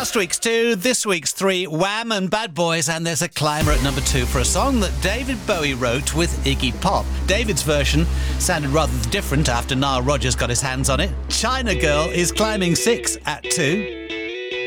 Last week's 2, this week's 3, Wham and Bad Boys, and there's a climber at number 2 for a song that David Bowie wrote with Iggy Pop. David's version sounded rather different after Nile Rodgers got his hands on it. China Girl is climbing 6 at 2.